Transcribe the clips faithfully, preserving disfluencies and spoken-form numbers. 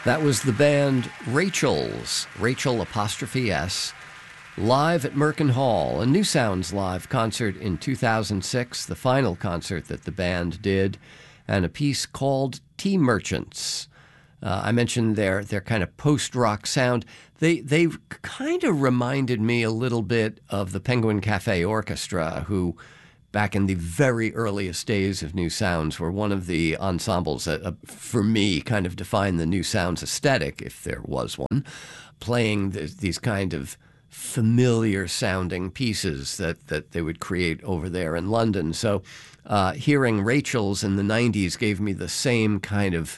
That was the band Rachel's, Rachel apostrophe S, live at Merkin Hall, a New Sounds live concert in two thousand six, the final concert that the band did, and a piece called Tea Merchants. Uh, I mentioned their their kind of post-rock sound. They they kind of reminded me a little bit of the Penguin Cafe Orchestra, who back in the very earliest days of New Sounds were one of the ensembles that, uh, for me, kind of defined the New Sounds aesthetic, if there was one, playing th- these kind of familiar-sounding pieces that, that they would create over there in London. So uh, hearing Rachel's in the nineties gave me the same kind of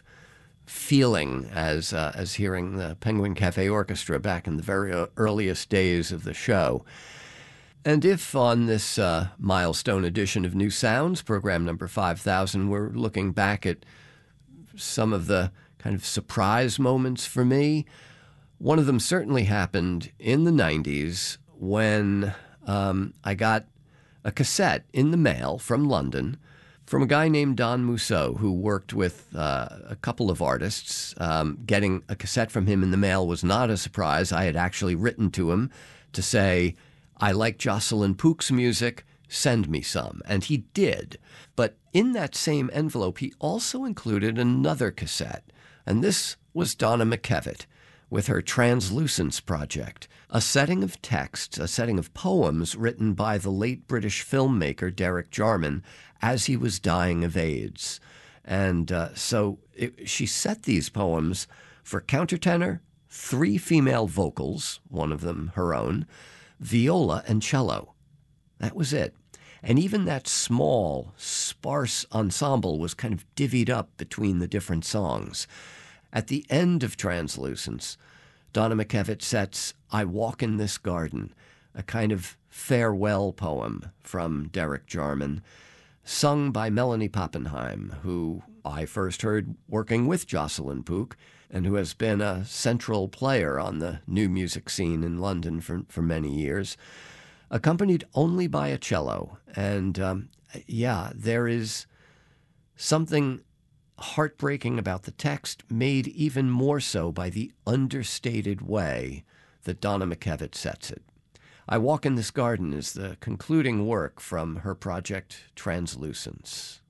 feeling as uh, as hearing the Penguin Cafe Orchestra back in the very earliest days of the show. And if on this uh, milestone edition of New Sounds, program number five thousand, we're looking back at some of the kind of surprise moments for me, one of them certainly happened in the nineties when um, I got a cassette in the mail from London from a guy named Don Mousseau, who worked with uh, a couple of artists. Um, getting a cassette from him in the mail was not a surprise. I had actually written to him to say, I like Jocelyn Pook's music, send me some. And he did. But in that same envelope, he also included another cassette. And this was Donna McKevitt with her Translucence project, a setting of texts, a setting of poems written by the late British filmmaker Derek Jarman as he was dying of AIDS. And uh, so it, she set these poems for countertenor, three female vocals, one of them her own, viola and cello. That was it. And even that small, sparse ensemble was kind of divvied up between the different songs. At the end of Translucence, Donna McKevitt sets I Walk in This Garden, a kind of farewell poem from Derek Jarman, sung by Melanie Pappenheim, who I first heard working with Jocelyn Pook, and who has been a central player on the new music scene in London for, for many years, accompanied only by a cello. And um, yeah, there is something heartbreaking about the text, made even more so by the understated way that Donna McKevitt sets it. I Walk in This Garden is the concluding work from her project Translucence.